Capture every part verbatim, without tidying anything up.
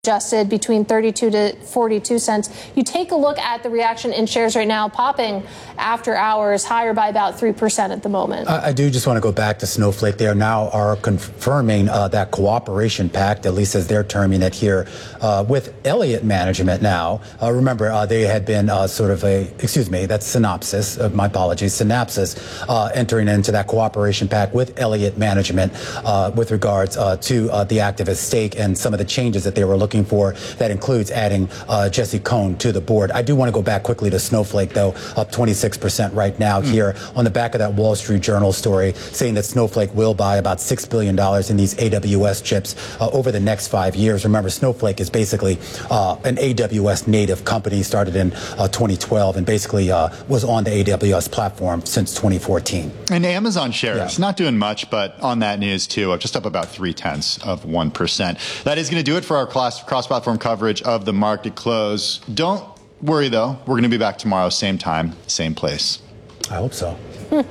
adjusted between thirty-two to forty-two cents. You take a look at the reaction in shares right now, popping after hours, higher by about three percent at the moment. I, I do just want to go back to Snowflake. They are now are confirming uh, that cooperation pact, at least as they're terming it here, uh, with Elliott Management now. Uh, remember, uh, they had been uh, sort of a, excuse me, that's Synopsys, uh, my apologies, Synopsys uh, entering into that cooperation pact with Elliott Management uh, with regards uh, to uh, the activist stake and some of the changes that they were looking for. That includes adding uh, Jesse Cohn to the board. I do want to go back quickly to Snowflake, though, up twenty-six percent right now mm. here on the back of that Wall Street Journal story saying that Snowflake will buy about six billion dollars in these A W S chips uh, over the next five years. Remember, Snowflake is basically uh, an A W S native company, started in uh, twenty twelve and basically uh, was on the A W S platform since twenty fourteen. And Amazon shares, yeah. not doing much, but on that news too, just up about three tenths of one percent. That is going to do it for our class, cross-platform coverage of the market close. Don't worry, though. We're going to be back tomorrow, same time, same place. I hope so. Hmm.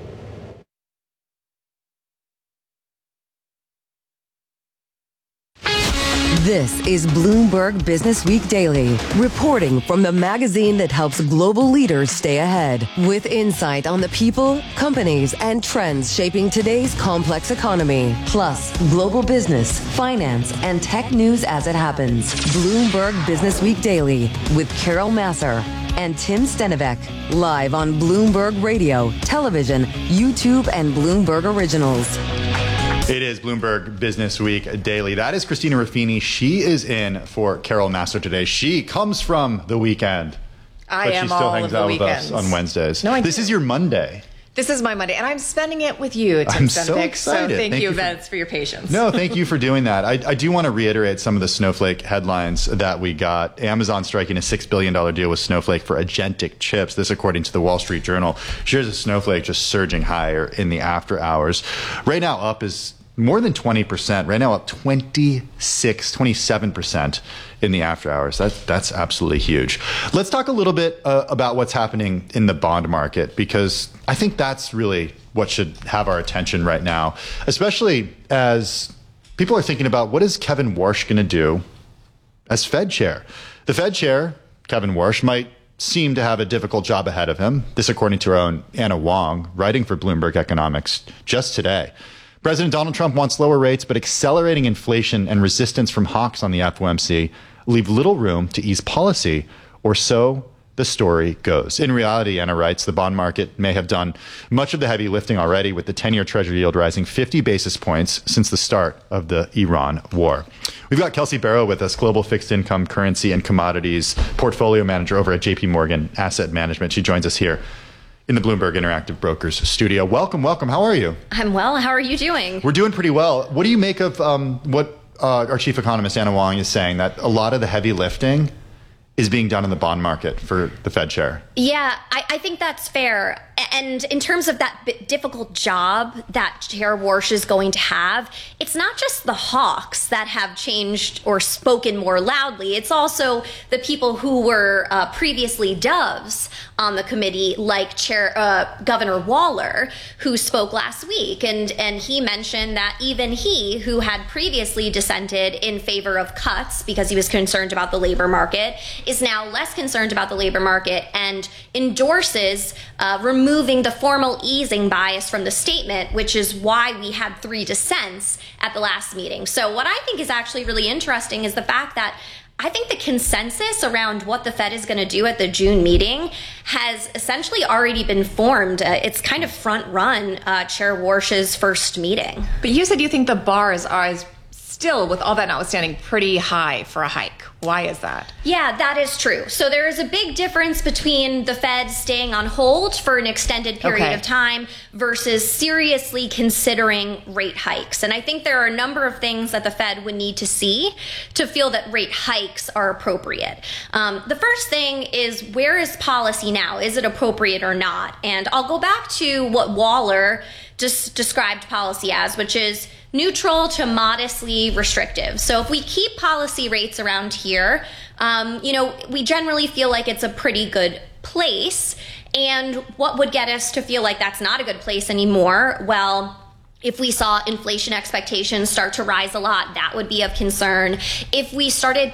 This is Bloomberg Business Week Daily, reporting from the magazine that helps global leaders stay ahead, with insight on the people, companies, and trends shaping today's complex economy, plus global business, finance, and tech news as it happens. Bloomberg Business Week Daily with Carol Massar and Tim Stenivek, live on Bloomberg Radio, television, YouTube, and Bloomberg Originals. It is Bloomberg Business Week Daily. That is Christina Ruffini. She is in for Carol Massar today. She comes from the weekend. I but am she still all hangs of the out weekends. with us on Wednesdays. No, I this do. is your Monday. This is my Monday, and I'm spending it with you, Tim I'm so Stenivek. excited. So thank, Thank you, you for- Vince, for your patience. No, thank you for doing that. I, I do want to reiterate some of the Snowflake headlines that we got. Amazon striking a six billion dollars deal with Snowflake for agentic chips. This according to the Wall Street Journal. Shares of Snowflake just surging higher in the after hours. Right now up is more than twenty percent. Right now up twenty-six, twenty-seven percent in the after hours. That, that's absolutely huge. Let's talk a little bit uh, about what's happening in the bond market, because I think that's really what should have our attention right now, especially as people are thinking about what is Kevin Warsh going to do as Fed chair. The Fed chair, Kevin Warsh, might seem to have a difficult job ahead of him. This according to our own Anna Wong, writing for Bloomberg Economics just today. President Donald Trump wants lower rates, but accelerating inflation and resistance from hawks on the F O M C leave little room to ease policy, or so the story goes. In reality, Anna writes, the bond market may have done much of the heavy lifting already, with the ten-year Treasury yield rising fifty basis points since the start of the Iran war. We've got Kelsey Barrow with us, global fixed income, currency, and commodities portfolio manager over at J P Morgan Asset Management. She joins us here in the Bloomberg Interactive Brokers studio. Welcome, welcome. How are you? I'm well. How are you doing? We're doing pretty well. What do you make of um, what uh, our chief economist, Anna Wong, is saying, that a lot of the heavy lifting is being done in the bond market for the Fed chair? Yeah, I, I think that's fair. And in terms of that bit difficult job that Chair Warsh is going to have, it's not just the hawks that have changed or spoken more loudly. It's also the people who were uh, previously doves on the committee, like Chair uh, Governor Waller, who spoke last week. And, and he mentioned that even he, who had previously dissented in favor of cuts because he was concerned about the labor market, is now less concerned about the labor market and endorses uh, removing the formal easing bias from the statement, which is why we had three dissents at the last meeting. So what I think is actually really interesting is the fact that I think the consensus around what the Fed is going to do at the June meeting has essentially already been formed. Uh, it's kind of front run uh, Chair Warsh's first meeting. But you said you think the bar is, is still, with all that notwithstanding, pretty high for a hike. Why is that? Yeah, that is true. So there is a big difference between the Fed staying on hold for an extended period Okay. of time versus seriously considering rate hikes. And I think there are a number of things that the Fed would need to see to feel that rate hikes are appropriate. Um, the first thing is, where is policy now? Is it appropriate or not? And I'll go back to what Waller just described policy as, which is neutral to modestly restrictive. So if we keep policy rates around here, um, you know, we generally feel like it's a pretty good place. And what would get us to feel like that's not a good place anymore? Well, If we saw inflation expectations start to rise a lot, that would be of concern. If we started